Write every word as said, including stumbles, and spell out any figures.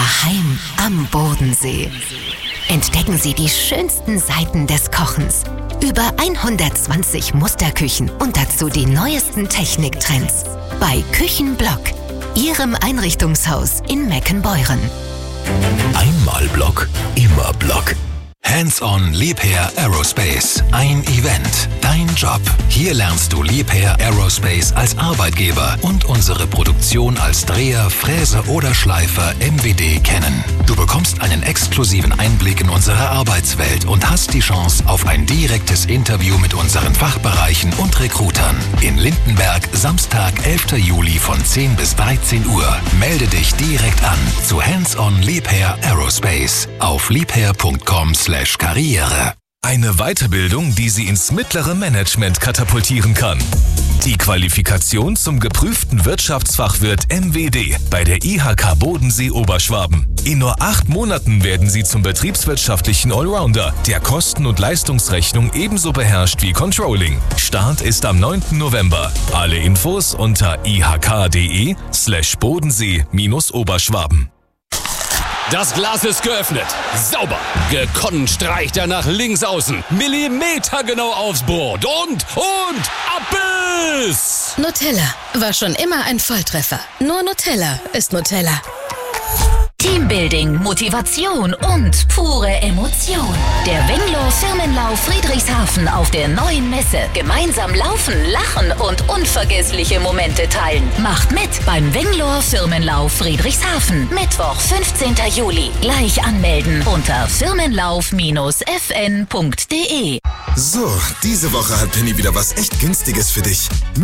Daheim am Bodensee. Entdecken Sie die schönsten Seiten des Kochens. Über hundertzwanzig Musterküchen und dazu die neuesten Techniktrends. Bei Küchenblock, Ihrem Einrichtungshaus in Meckenbeuren. Einmal Block, immer Block. Hands-on Liebherr Aerospace. Ein Event. Dein Job. Hier lernst du Liebherr Aerospace als Arbeitgeber und unsere Produktion als Dreher, Fräser oder Schleifer M W D kennen. Du bekommst einen exklusiven Einblick in unsere Arbeitswelt und hast die Chance auf ein direktes Interview mit unseren Fachbereichen und Recruitern. In Lindenberg, Samstag, elfter Juli von zehn bis dreizehn Uhr. Melde dich direkt an zu Hands-on Liebherr Aerospace auf liebherr punkt com slash Karriere. Eine Weiterbildung, die Sie ins mittlere Management katapultieren kann. Die Qualifikation zum geprüften Wirtschaftsfachwirt M W D bei der I H K Bodensee Oberschwaben. In nur acht Monaten werden Sie zum betriebswirtschaftlichen Allrounder, der Kosten- und Leistungsrechnung ebenso beherrscht wie Controlling. Start ist am neunten November. Alle Infos unter ihk.de slash Bodensee minus Oberschwaben. Das Glas ist geöffnet. Sauber. Gekonnt streicht er nach links außen. Millimetergenau aufs Brot. Und, und, Abbiss! Nutella war schon immer ein Volltreffer. Nur Nutella ist Nutella. Teambuilding, Motivation und pure Emotion. Der Wenglow Firmenlauf Friedrichshafen auf der neuen Messe. Gemeinsam laufen, lachen und unvergessliche Momente teilen. Macht mit beim Wenglow Firmenlauf Friedrichshafen. Mittwoch, fünfzehnter Juli. Gleich anmelden unter firmenlauf f n punkt d e. So, diese Woche hat Penny wieder was echt Günstiges für dich.